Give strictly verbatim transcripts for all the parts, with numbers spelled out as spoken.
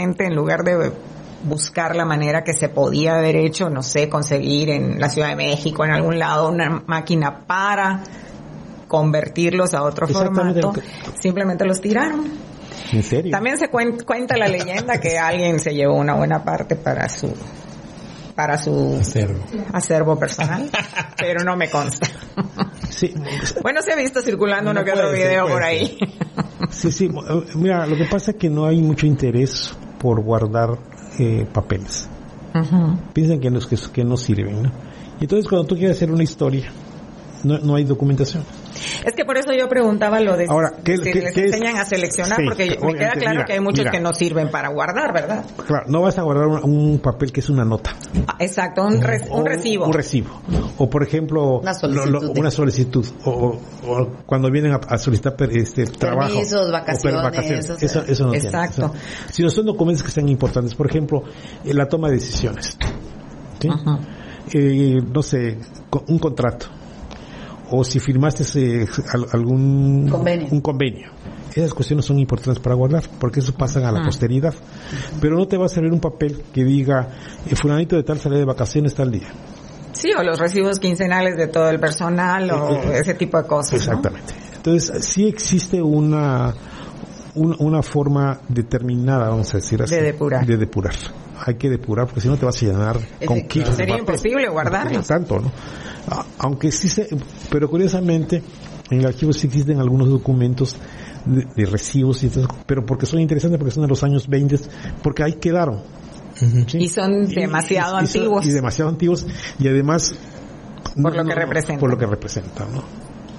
realmente, en lugar de buscar la manera que se podía haber hecho, no sé, conseguir en la Ciudad de México, en algún lado, una máquina para convertirlos a otro formato, simplemente los tiraron. ¿En serio? También se cuen- cuenta la leyenda que alguien se llevó una buena parte para su para su acervo, acervo personal, pero no me consta. Sí. Bueno, se ha visto circulando uno que otro video por ahí. Sí, sí. Mira, lo que pasa es que no hay mucho interés por guardar eh, papeles. Uh-huh. Piensan que no, que, que no sirven, ¿no? Y entonces cuando tú quieres hacer una historia, no, no hay documentación. Es que por eso yo preguntaba lo de Ahora, ¿qué, si qué, les qué enseñan es? a seleccionar, Sí, porque me queda claro mira, que hay muchos mira. que no sirven para guardar, ¿verdad? Claro, no vas a guardar un, un papel que es una nota. Ah, exacto, un, re, un o, recibo. Un recibo. O por ejemplo, una solicitud. Lo, lo, una solicitud. O, o, o cuando vienen a, a solicitar este trabajo. Permisos, vacaciones. O vacaciones. Eso, eso no exacto. Tiene, eso, si no son documentos que sean importantes, por ejemplo, eh, la toma de decisiones. ¿Sí? Uh-huh. Eh, no sé, un contrato. O si firmaste eh, algún convenio. un convenio. Esas cuestiones son importantes para guardar, porque eso pasa a la ah. posteridad. Pero no te va a servir un papel que diga, eh, fulanito de tal sale de vacaciones tal día. Sí, o los recibos quincenales de todo el personal, o eh, ese tipo de cosas. Exactamente. ¿No? Entonces, sí existe una, una una forma determinada, vamos a decir así. De depurar. De depurar. Hay que depurar, porque si no te vas a llenar con kilos. Sería imposible guardarlos. Tanto, ¿no? Aunque sí se, pero curiosamente en el archivo sí existen algunos documentos de, de recibos y entonces, pero porque son interesantes, porque son de los años veinte, porque ahí quedaron. Uh-huh. ¿Sí? Y son demasiado y, y, Y, antiguos. son, y demasiado antiguos y además por no, lo que no, representan. Por lo que representan, ¿no?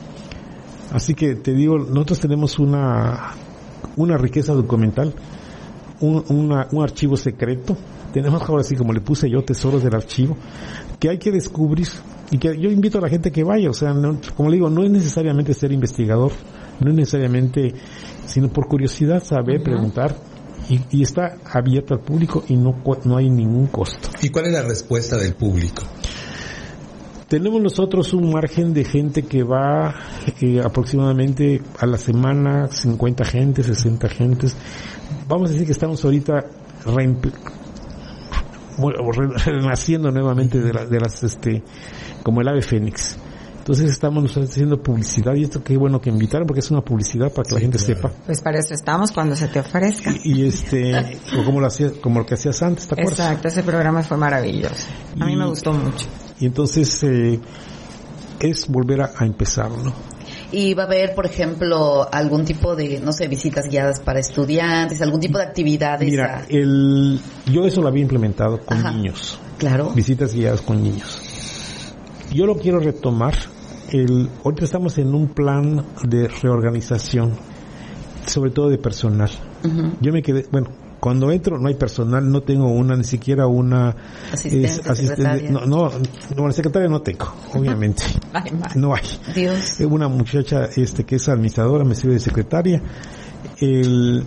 Así que te digo, nosotros tenemos una una riqueza documental, un, una, un archivo secreto. Tenemos ahora sí, como le puse yo, tesoros del archivo, que hay que descubrir, y que yo invito a la gente que vaya, o sea, no, como le digo, no es necesariamente ser investigador, no es necesariamente, sino por curiosidad saber, uh-huh. preguntar, y, y está abierto al público y no, no hay ningún costo. ¿Y cuál es la respuesta del público? Tenemos nosotros un margen de gente que va eh, aproximadamente a la semana, cincuenta gentes, sesenta gentes. Vamos a decir que estamos ahorita reempl- renaciendo nuevamente de, la, de las, este, como el ave fénix. Entonces estamos haciendo publicidad, y esto qué bueno que invitaron, porque es una publicidad para que sí, la gente claro. sepa. Pues para eso estamos, cuando se te ofrezca. Y, y este, o como lo hacía, como lo que hacías antes, ¿te acuerdas? Exacto, ese programa fue maravilloso. A y, mí me gustó mucho. Y entonces, eh, es volver a, a empezar, ¿no? Y va a haber, por ejemplo, algún tipo de, no sé, visitas guiadas para estudiantes, algún tipo de actividades. Mira, a... el, yo eso lo había implementado con Ajá. niños. Claro. Visitas guiadas con niños. Yo lo quiero retomar. El, ahorita estamos en un plan de reorganización, sobre todo de personal. Uh-huh. Yo me quedé, bueno, cuando entro no hay personal, no tengo una, ni siquiera una asistente, es, asistente no, no, no, la secretaria no tengo, obviamente. Ay, no hay. Dios. Una muchacha este que es administradora me sirve de secretaria. El,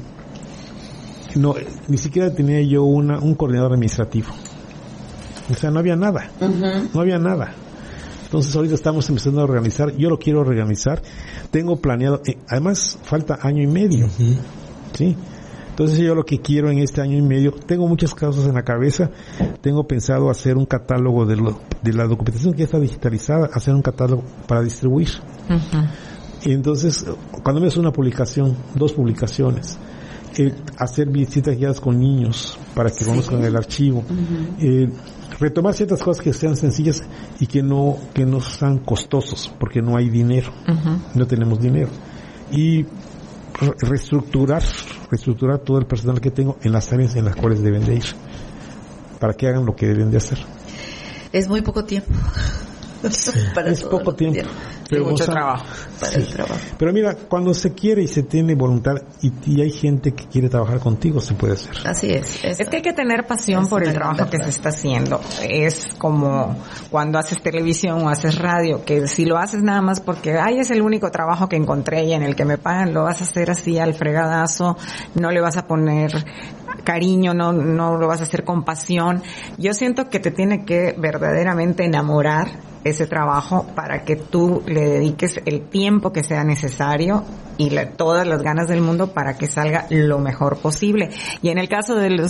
no, ni siquiera tenía yo una un coordinador administrativo. O sea, no había nada. Uh-huh. No había nada. Entonces ahorita estamos empezando a organizar, yo lo quiero organizar, tengo planeado, eh, además falta año y medio, uh-huh. ¿sí? Entonces yo lo que quiero en este año y medio, tengo muchas cosas en la cabeza, tengo pensado hacer un catálogo de, lo, de la documentación que ya está digitalizada, hacer un catálogo para distribuir. Uh-huh. Y entonces, cuando me hace una publicación, dos publicaciones, eh, hacer visitas guiadas con niños para que sí. conozcan el archivo, uh-huh. eh, retomar ciertas cosas que sean sencillas y que no que no sean costosos, porque no hay dinero, uh-huh. no tenemos dinero, y re- reestructurar reestructurar todo el personal que tengo en las áreas en las cuales deben de ir, para que hagan lo que deben de hacer. Es muy poco tiempo. Para es poco tiempo, tiempo. Pero mucho sea, trabajo para sí. el trabajo. Pero mira, cuando se quiere y se tiene voluntad y, y hay gente que quiere trabajar contigo, se puede hacer. Así es. Es, es que hay que tener pasión por el trabajo que se está haciendo. Es como cuando haces televisión o haces radio, que si lo haces nada más porque ay, es el único trabajo que encontré y en el que me pagan, lo vas a hacer así al fregadazo, no le vas a poner cariño, no no lo vas a hacer con pasión. Yo siento que te tiene que verdaderamente enamorar ese trabajo para que tú le dediques el tiempo que sea necesario y la, todas las ganas del mundo para que salga lo mejor posible. Y en el caso de los